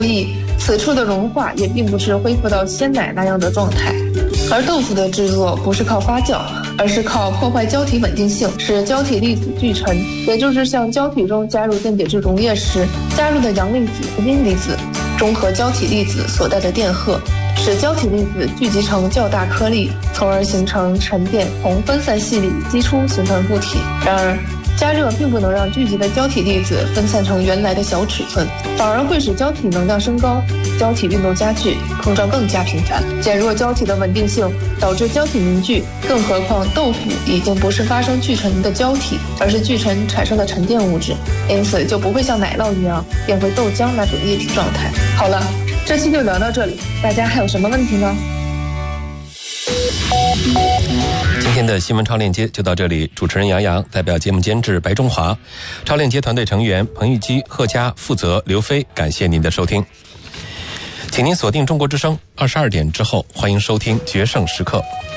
此处的融化也并不是恢复到鲜奶那样的状态。而豆腐的制作不是靠发酵，而是靠破坏胶体稳定性，使胶体粒子聚沉，也就是向胶体中加入电解质溶液时加入的阳离子和阴离子中和胶体粒子所带的电荷，使胶体粒子聚集成较大颗粒，从而形成沉淀，从分散细粒激出形成固体。然而加热并不能让聚集的胶体粒子分散成原来的小尺寸，反而会使胶体能量升高，胶体运动加剧，碰撞更加频繁，减弱胶体的稳定性，导致胶体凝聚。更何况豆腐已经不是发生聚沉的胶体，而是聚沉产生的沉淀物质，因此就不会像奶酪一样变回豆浆那种液体状态。好了，这期就聊到这里，大家还有什么问题呢？ 今天的新闻超链接就到这里，主持人杨洋，代表节目监制白中华，超链接团队成员彭玉基、贺佳，负责刘飞，感谢您的收听。请您锁定中国之声，22点之后欢迎收听决胜时刻。